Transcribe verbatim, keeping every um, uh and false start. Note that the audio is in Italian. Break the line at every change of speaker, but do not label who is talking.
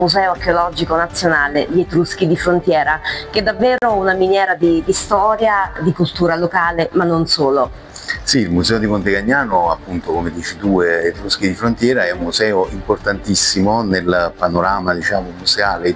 Museo Archeologico Nazionale Gli Etruschi di Frontiera, che è davvero una miniera di, di storia, di cultura locale, ma non solo.
Sì, il Museo di Montecagnano, appunto come dici tu, Etruschi di Frontiera, è un museo importantissimo nel panorama, diciamo, museale